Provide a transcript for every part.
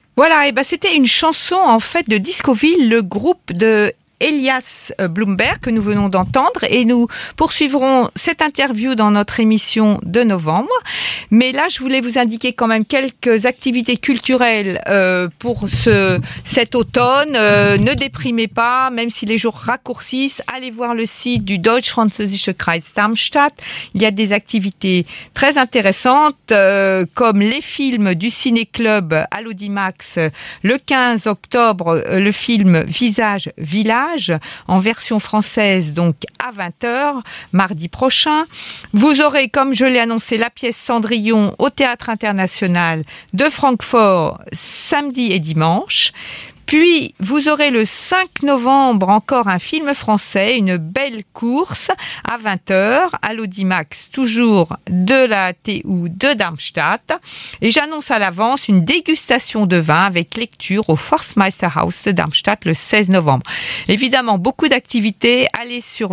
Voilà, et ben c'était une chanson en fait de Discoville, le groupe de Elias Bloomberg que nous venons d'entendre, et nous poursuivrons cette interview dans notre émission de novembre. Mais là, je voulais vous indiquer quand même quelques activités culturelles pour cet automne. Ne déprimez pas, même si les jours raccourcissent. Allez voir le site du Deutsch-Französische Kreis Darmstadt. Il y a des activités très intéressantes, comme les films du Ciné-Club à l'Audimax. Le 15 octobre, le film Visage Village, en version française, donc à 20h, mardi prochain. Vous aurez, comme je l'ai annoncé, la pièce Cendrillon au Théâtre International de Francfort, samedi et dimanche. Puis, vous aurez le 5 novembre encore un film français, une belle course à 20h à l'Audimax, toujours de la TU de Darmstadt. Et j'annonce à l'avance une dégustation de vin avec lecture au Forstmeisterhaus de Darmstadt le 16 novembre. Évidemment, beaucoup d'activités. Allez sur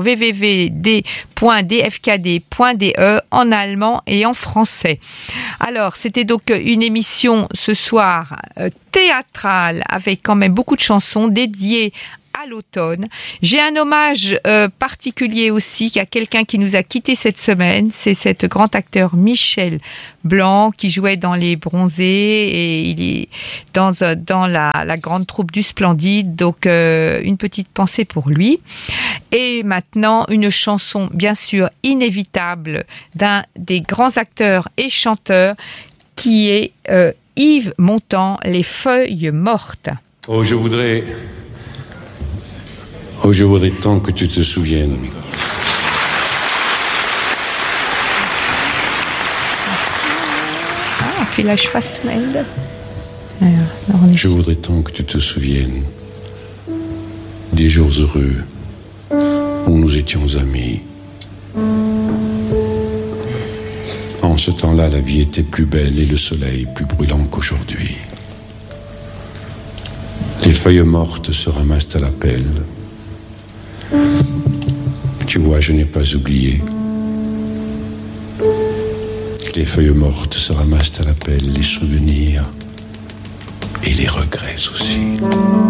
www.dfkd.de en allemand et en français. Alors, c'était donc une émission ce soir théâtrale avec quand même beaucoup de chansons dédiées à l'automne. J'ai un hommage particulier aussi à quelqu'un qui nous a quittés cette semaine. C'est cet grand acteur Michel Blanc qui jouait dans Les Bronzés et il est dans la grande troupe du Splendide. Donc une petite pensée pour lui. Et maintenant une chanson bien sûr inévitable d'un des grands acteurs et chanteurs qui est Yves Montand, Les Feuilles Mortes. Oh, je voudrais tant que tu te souviennes. Vielleicht fast zum Ende. Je voudrais tant que tu te souviennes des jours heureux où nous étions amis. En ce temps-là, la vie était plus belle et le soleil plus brûlant qu'aujourd'hui. Les feuilles mortes se ramassent à la pelle. Tu vois, je n'ai pas oublié. Les feuilles mortes se ramassent à la pelle, les souvenirs et les regrets aussi.